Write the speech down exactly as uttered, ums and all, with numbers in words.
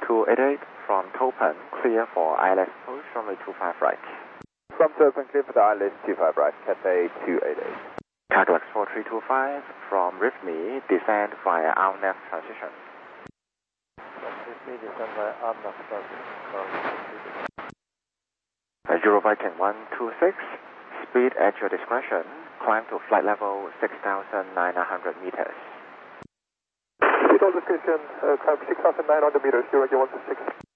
two eight eight from Topan, clear for I L S approach runway two five right. From Topan, clear for the I L S two five right, Cathay two eight eight. Carglass four three two five from RIFME, descend via R N A V transition. RIFME, descend via R N A V transition. Euro Viking one two six, speed at your discretion, climb to flight level six thousand nine hundred meters. Speed on discretion, uh, climb six thousand nine hundred meters, Euro Viking one two six.